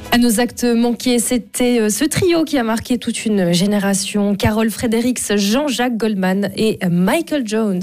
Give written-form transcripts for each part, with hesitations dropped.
À nos actes manqués, c'était ce trio qui a marqué toute une génération. Carol Fredericks, Jean-Jacques Goldman et Michael Jones.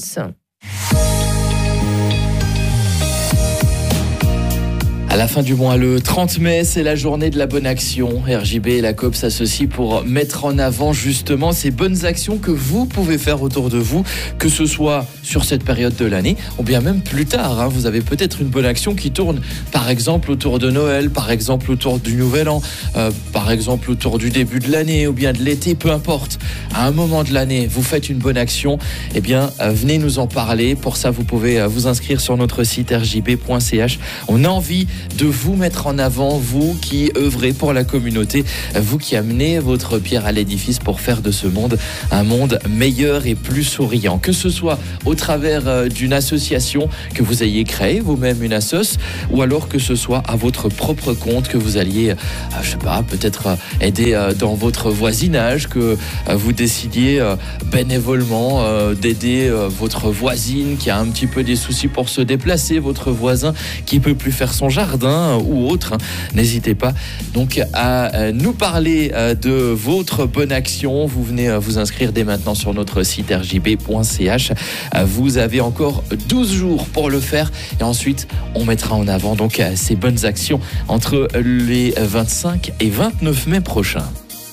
À la fin du mois, le 30 mai, c'est la journée de la bonne action. RJB et la COP s'associent pour mettre en avant justement ces bonnes actions que vous pouvez faire autour de vous, que ce soit sur cette période de l'année ou bien même plus tard. Vous avez peut-être une bonne action qui tourne par exemple autour de Noël, par exemple autour du Nouvel An, par exemple autour du début de l'année ou bien de l'été, peu importe. À un moment de l'année, vous faites une bonne action, eh bien venez nous en parler. Pour ça, vous pouvez vous inscrire sur notre site rjb.ch. On a envie de vous mettre en avant, vous qui œuvrez pour la communauté, vous qui amenez votre pierre à l'édifice pour faire de ce monde un monde meilleur et plus souriant. Que ce soit au travers d'une association que vous ayez créée, vous-même une assoce, ou alors que ce soit à votre propre compte, que vous alliez, je sais pas, peut-être aider dans votre voisinage, que vous décidiez bénévolement d'aider votre voisine qui a un petit peu des soucis pour se déplacer, votre voisin qui peut plus faire son jardin ou autre. N'hésitez pas donc à nous parler de votre bonne action. Vous venez vous inscrire dès maintenant sur notre site rjb.ch. Vous avez encore 12 jours pour le faire et ensuite on mettra en avant donc ces bonnes actions entre les 25 et 29 mai prochains.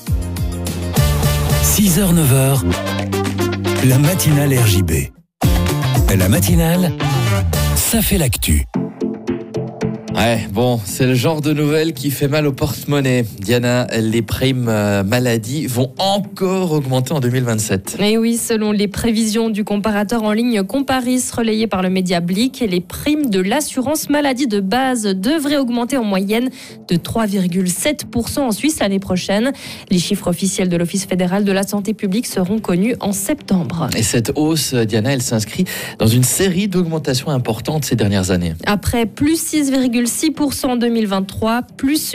6h, 9h, la matinale RJB. La matinale, ça fait l'actu. Ouais, bon, c'est le genre de nouvelle qui fait mal au porte-monnaie. Diana, les primes maladie vont encore augmenter en 2027. Et oui, selon les prévisions du comparateur en ligne Comparis relayé par le média Blick, les primes de l'assurance maladie de base devraient augmenter en moyenne de 3,7% en Suisse l'année prochaine. Les chiffres officiels de l'Office fédéral de la santé publique seront connus en septembre. Et cette hausse, Diana, elle s'inscrit dans une série d'augmentations importantes ces dernières années. Après plus 6,6% en 2023, plus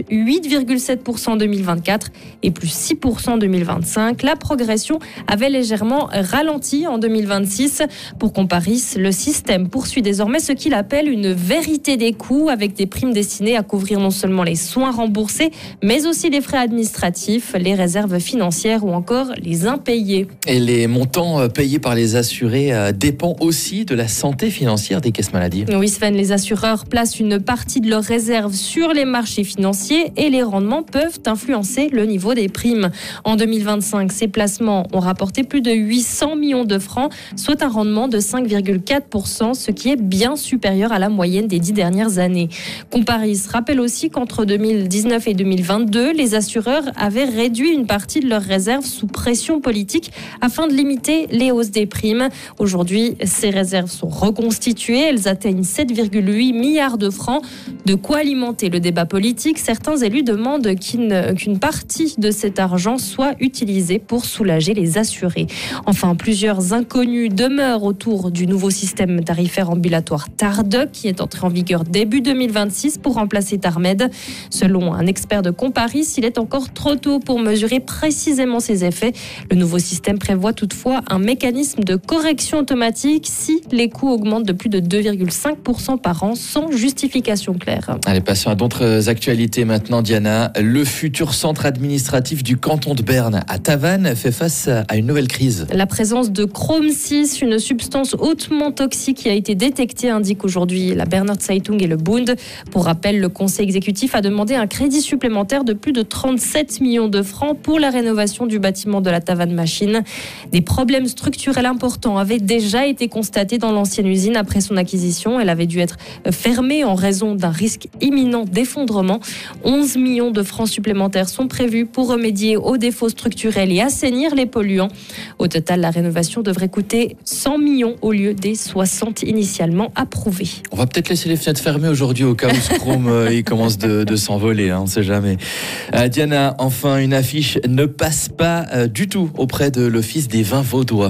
8,7% en 2024 et plus 6% en 2025. La progression avait légèrement ralenti en 2026. Pour Comparis, le système poursuit désormais ce qu'il appelle une vérité des coûts avec des primes destinées à couvrir non seulement les soins remboursés, mais aussi les frais administratifs, les réserves financières ou encore les impayés. Et les montants payés par les assurés dépendent aussi de la santé financière des caisses maladie. Oui Sven, les assureurs placent une partie de leurs réserves sur les marchés financiers et les rendements peuvent influencer le niveau des primes. En 2025, ces placements ont rapporté plus de 800 millions de francs, soit un rendement de 5,4%, ce qui est bien supérieur à la moyenne des 10 dernières années. Comparis rappelle aussi qu'entre 2019 et 2022, les assureurs avaient réduit une partie de leurs réserves sous pression politique afin de limiter les hausses des primes. Aujourd'hui, ces réserves sont reconstituées. Elles atteignent 7,8 milliards de francs. De quoi alimenter le débat politique. Certains élus demandent qu'une partie de cet argent soit utilisée pour soulager les assurés. Enfin, plusieurs inconnus demeurent autour du nouveau système tarifaire ambulatoire TARDEC qui est entré en vigueur début 2026 pour remplacer TARMED. Selon un expert de Comparis, il est encore trop tôt pour mesurer précisément ses effets. Le nouveau système prévoit toutefois un mécanisme de correction automatique si les coûts augmentent de plus de 2,5% par an sans justification claire. Allez, passons à d'autres actualités maintenant, Diana. Le futur centre administratif du canton de Berne à Tavannes fait face à une nouvelle crise. La présence de chrome 6, une substance hautement toxique qui a été détectée, indique aujourd'hui la Berner Zeitung et le Bund. Pour rappel, le conseil exécutif a demandé un crédit supplémentaire de plus de 37 millions de francs pour la rénovation du bâtiment de la Tavannes Machine. Des problèmes structurels importants avaient déjà été constatés dans l'ancienne usine après son acquisition. Elle avait dû être fermée en raison d'un risque imminent d'effondrement. 11 millions de francs supplémentaires sont prévus pour remédier aux défauts structurels et assainir les polluants. Au total, la rénovation devrait coûter 100 millions au lieu des 60 initialement approuvés. On va peut-être laisser les fenêtres fermées aujourd'hui au cas où ce chrome il commence de s'envoler, on ne sait jamais. Diana, enfin une affiche ne passe pas du tout auprès de l'Office des vins vaudois.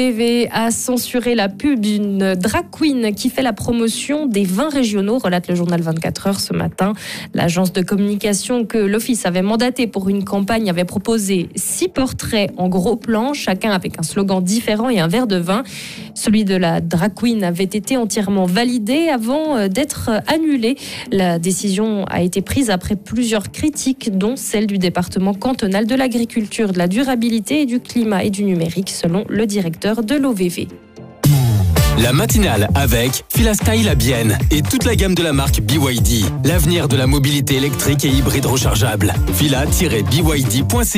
L'OVV a censuré la pub d'une drag queen qui fait la promotion des vins régionaux, relate le journal journal 24 heures ce matin. L'agence de communication que l'Office avait mandatée pour une campagne avait proposé 6 portraits en gros plan, chacun avec un slogan différent et un verre de vin. Celui de la drag queen avait été entièrement validé avant d'être annulé. La décision a été prise après plusieurs critiques, dont celle du département cantonal de l'agriculture, de la durabilité et du climat et du numérique, selon le directeur de l'OVV. La matinale avec Filastyle à Bienne et toute la gamme de la marque BYD. L'avenir de la mobilité électrique et hybride rechargeable. Fila-byd.ca